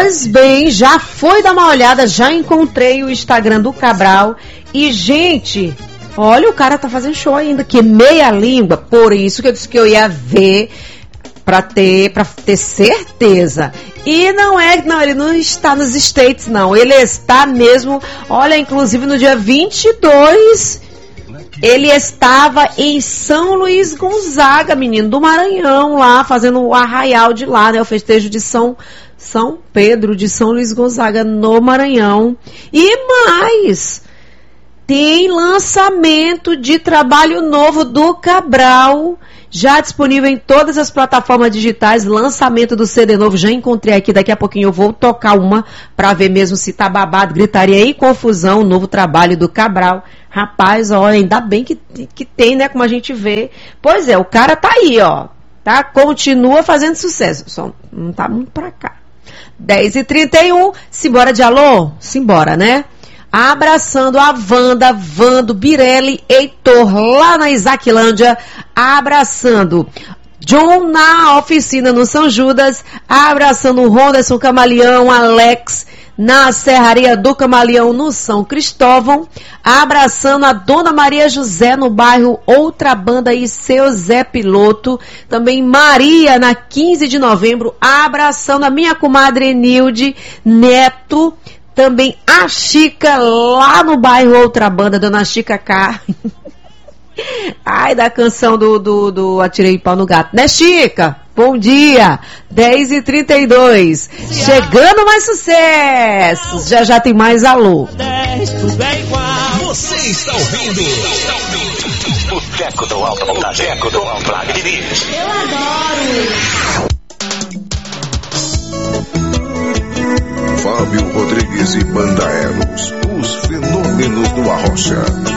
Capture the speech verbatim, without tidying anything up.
Pois bem, já foi dar uma olhada, já encontrei o Instagram do Cabral. E, gente, olha, o cara tá fazendo show ainda, que meia língua. Por isso que eu disse que eu ia ver pra ter, pra ter certeza. E não é, não, ele não está nos States, não. Ele está mesmo, olha, inclusive no dia vinte e dois... ele estava em São Luís Gonzaga, menino, do Maranhão, lá, fazendo o arraial de lá, né? O festejo de São, São Pedro, de São Luís Gonzaga, no Maranhão. E mais, tem lançamento de trabalho novo do Cabral, já disponível em todas as plataformas digitais, lançamento do C D novo, já encontrei aqui, daqui a pouquinho eu vou tocar uma, pra ver mesmo se tá babado, gritaria e confusão, o novo trabalho do Cabral. Rapaz, olha, ainda bem que, que tem, né, como a gente vê. Pois é, o cara tá aí, ó, tá? Continua fazendo sucesso, só não tá muito pra cá. dez e trinta e um, simbora de alô? Simbora, né? Abraçando a Wanda, Vando, Birelli, Heitor, lá na Isaquilândia, abraçando John na oficina no São Judas, abraçando o Ronderson Camaleão, Alex, na Serraria do Camaleão, no São Cristóvão, abraçando a Dona Maria José, no bairro Outra Banda e seu Zé Piloto, também Maria, na quinze de novembro, abraçando a minha comadre Enilde Neto, também a Chica, lá no bairro Outra Banda, Dona Chica K. Ai, da canção do, do, do Atirei Pau no Gato, né, Chica? Bom dia, dez e trinta e dois, chegando mais sucessos, já já tem mais alô. Você está ouvindo o Teco do Alta Montagem, Teco do Alta Montagem. Eu adoro. Fábio Rodrigues e Banda Eros, os fenômenos do Arrocha.